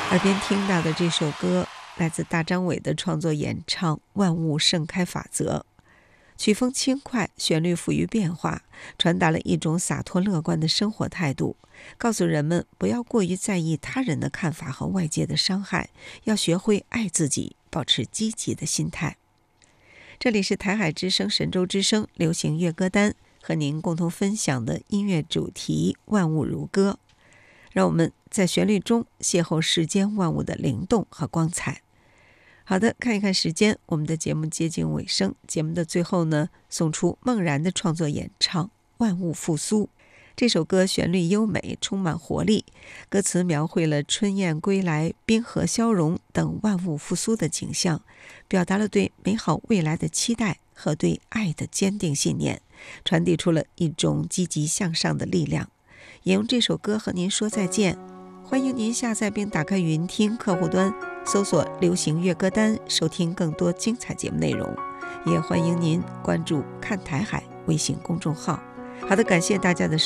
耳边听到的这首歌来自大张伟的创作演唱《万物盛开法则》，曲风轻快，旋律富于变化，传达了一种洒脱乐观的生活态度，告诉人们不要过于在意他人的看法和外界的伤害，要学会爱自己，保持积极的心态。这里是台海之声神州之声流行乐歌单，和您共同分享的音乐主题万物如歌，让我们在旋律中邂逅世间万物的灵动和光彩。好的，看一看时间，我们的节目接近尾声。节目的最后呢，送出孟然的创作演唱《万物复苏》。这首歌旋律优美，充满活力，歌词描绘了春燕归来、冰河消融等万物复苏的景象，表达了对美好未来的期待和对爱的坚定信念，传递出了一种积极向上的力量。也用这首歌和您说再见。欢迎您下载并打开云听客户端，搜索流行乐歌单，收听更多精彩节目内容。也欢迎您关注看台海微信公众号。好的，感谢大家的收听。